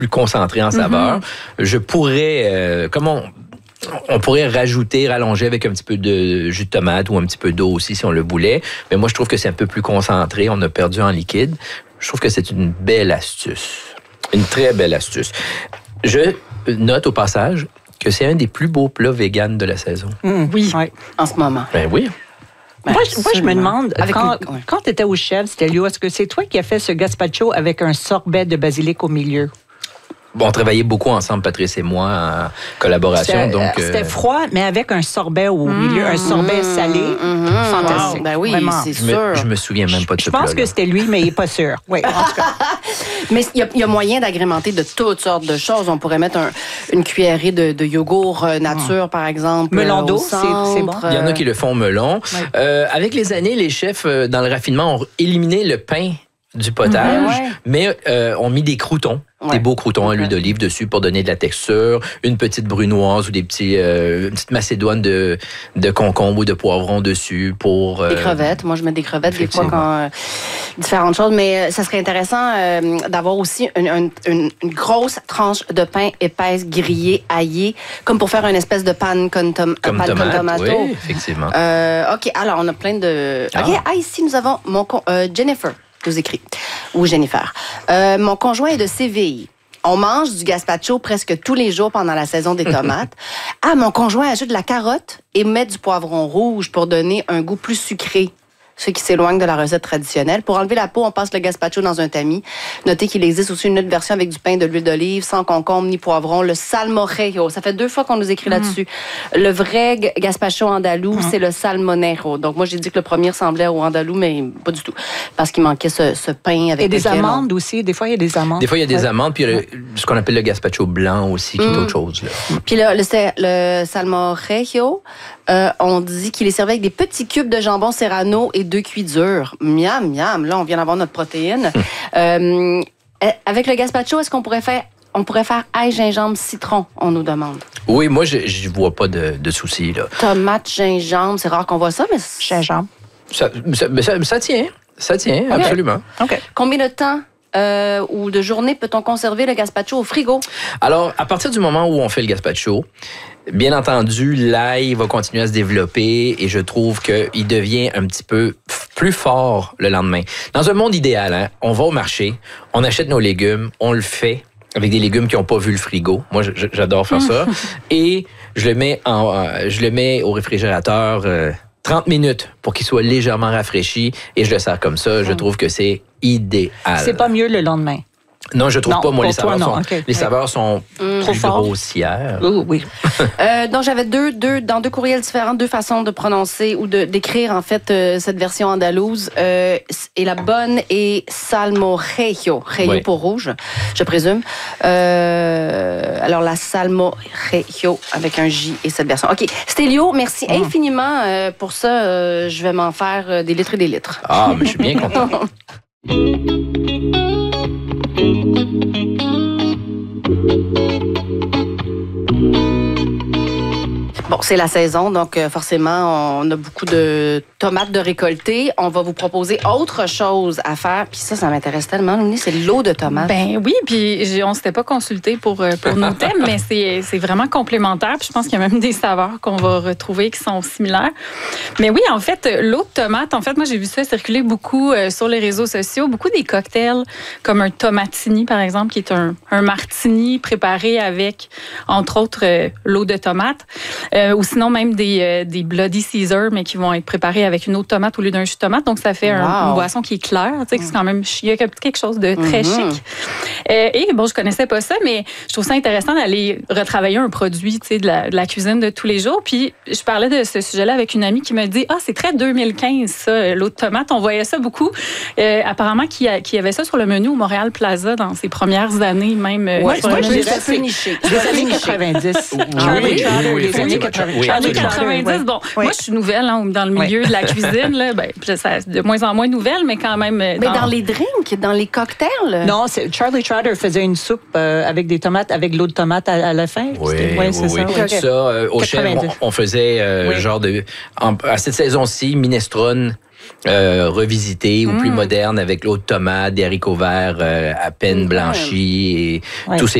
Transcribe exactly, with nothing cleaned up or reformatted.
plus concentré en saveur. Mm-hmm. Je pourrais, euh, comme on... On pourrait rajouter, rallonger avec un petit peu de jus de tomate ou un petit peu d'eau aussi si on le voulait. Mais moi, je trouve que c'est un peu plus concentré. On a perdu en liquide. Je trouve que c'est une belle astuce. Une très belle astuce. Je note au passage que c'est un des plus beaux plats véganes de la saison. Mmh, oui, ouais. En ce moment. Ben oui. Ben, moi, moi, je me demande, avec quand, une... ouais. quand tu étais au chef, Stélio, est-ce que c'est toi qui as fait ce gazpacho avec un sorbet de basilic au milieu? Bon, on travaillait beaucoup ensemble, Patrice et moi, en collaboration. C'était, donc, euh, c'était euh... froid, mais avec un sorbet au mmh, milieu, un sorbet mmh, salé. Mmh, fantastique. Wow, ben oui, Vraiment. c'est je sûr. Me, je me souviens même pas de je ce plat-là. Je pense que c'était lui, mais il n'est pas sûr. Oui, en tout cas. Mais il y, y a moyen d'agrémenter de toutes sortes de choses. On pourrait mettre un, une cuillerée de, de yogourt nature, mmh. par exemple. Melon d'eau, c'est, c'est bon. Il y en a qui le font melon. Ouais. Euh, avec les années, les chefs, dans le raffinement, ont éliminé le pain du potage, mmh, ouais. mais euh, ont mis des croûtons. Ouais. Des beaux croûtons à l'huile d'olive dessus pour donner de la texture, une petite brunoise ou des petits, euh, une petite macédoine de, de concombre ou de poivron dessus pour... Euh, des crevettes. Moi, je mets des crevettes des fois quand... Euh, différentes choses, mais ça serait intéressant euh, d'avoir aussi une, une, une, une grosse tranche de pain épaisse grillée, aillée, comme pour faire une espèce de panne con, tom, comme panne tomate, con tomato. Oui, effectivement. Euh, OK, alors on a plein de... Ah. OK, ah, ici, nous avons mon euh, Jennifer. Nous écrit, ou Jennifer. Euh, mon conjoint est de Séville. On mange du gazpacho presque tous les jours pendant la saison des tomates. Ah, mon conjoint ajoute de la carotte et met du poivron rouge pour donner un goût plus sucré. Ceux qui s'éloignent de la recette traditionnelle. Pour enlever la peau, on passe le gazpacho dans un tamis. Notez qu'il existe aussi une autre version avec du pain, de l'huile d'olive, sans concombre ni poivron, le salmorejo. Ça fait deux fois qu'on nous écrit mm. là-dessus. Le vrai gazpacho andalou, mm. c'est le salmonero. Donc moi, j'ai dit que le premier ressemblait au andalou, mais pas du tout. Parce qu'il manquait ce, ce pain avec... Et des amandes on... aussi. Des fois, il y a des amandes. Des fois, il y a des ouais. amandes. Puis il y a le, ce qu'on appelle le gazpacho blanc aussi, qui mm. est autre chose. Là. Puis le, le, le salmorejo, euh, on dit qu'il est servi avec des petits cubes de jambon serrano et deux cuits durs. Miam, miam. Là, on vient d'avoir notre protéine. euh, avec le gazpacho, est-ce qu'on pourrait faire, on pourrait faire ail, gingembre, citron, on nous demande? Oui, moi, je ne vois pas de, de souci, là. Tomate, gingembre, c'est rare qu'on voit ça, mais... Gingembre. Ça, ça, ça, ça tient, ça tient, okay. absolument. OK. Combien de temps euh, ou de journée peut-on conserver le gazpacho au frigo? Alors, à partir du moment où on fait le gazpacho, bien entendu, l'ail va continuer à se développer et je trouve qu'il devient un petit peu plus fort le lendemain. Dans un monde idéal, hein, on va au marché, on achète nos légumes, on le fait avec des légumes qui n'ont pas vu le frigo. Moi, j'adore faire ça. Et je le mets, en, je le mets au réfrigérateur euh, trente minutes pour qu'il soit légèrement rafraîchi et je le sers comme ça. Je trouve que c'est idéal. C'est pas mieux le lendemain. Non, je trouve non, pas. Moi, les saveurs, toi, sont, okay. les saveurs sont mmh. plus grossières. Oh, oui. euh, donc, j'avais deux, deux, dans deux courriels différents, deux façons de prononcer ou de, d'écrire, en fait, euh, cette version andalouse. Euh, et la bonne est salmorejo. Rejo oui. pour rouge, je présume. Euh, alors, la salmorejo avec un J et cette version. OK. Stélio, merci mmh. infiniment euh, pour ça. Euh, je vais m'en faire euh, des litres et des litres. Ah, mais je suis bien content. Bon, c'est la saison, donc euh, forcément, on a beaucoup de tomates de récolter. On va vous proposer autre chose à faire. Puis ça, ça m'intéresse tellement, Lounie, c'est l'eau de tomate. Ben oui, puis on ne s'était pas consulté pour, pour nos thèmes, mais c'est, c'est vraiment complémentaire. Puis je pense qu'il y a même des saveurs qu'on va retrouver qui sont similaires. Mais oui, en fait, l'eau de tomate, en fait, moi, j'ai vu ça circuler beaucoup euh, sur les réseaux sociaux. Beaucoup des cocktails, comme un tomatini, par exemple, qui est un, un martini préparé avec, entre autres, euh, l'eau de tomate. Euh, ou sinon même des, euh, des Bloody Caesar, mais qui vont être préparés avec une eau de tomate au lieu d'un jus de tomate. Donc, ça fait wow. un, une boisson qui est claire. Tu sais, que c'est quand même, il y a quelque chose de très mm-hmm. chic. Euh, et bon, je connaissais pas ça, mais je trouve ça intéressant d'aller retravailler un produit, tu sais, de la, de la cuisine de tous les jours. Puis, je parlais de ce sujet-là avec une amie qui me dit « Ah, c'est très deux mille quinze, ça, l'eau de tomate. » On voyait ça beaucoup. Euh, apparemment, qu'il y avait ça sur le menu au Montréal Plaza dans ses premières années, même. Ouais, euh, moi, je dirais c'est niché. Les années quatre-vingt-dix. Charlie Trotter, les années quatre-vingt-dix. Oui, années quatre-vingt-dix. Bon, oui. moi, je suis nouvelle hein, dans le milieu oui. de la cuisine. Là, ben, ça, de moins en moins nouvelle, mais quand même. Mais dans, dans les drinks, dans les cocktails. Non, c'est, Charlie Trotter faisait une soupe euh, avec des tomates, avec l'eau de tomate à, à la fin. Oui, ouais, oui, c'est oui. ça. Okay. Ça, euh, au chef, on, on faisait euh, oui. genre de... En, à cette saison-ci, minestrone euh, revisité ou Mm. plus moderne avec l'eau de tomate, des haricots verts euh, à peine Mm. blanchis et Ouais. tous ces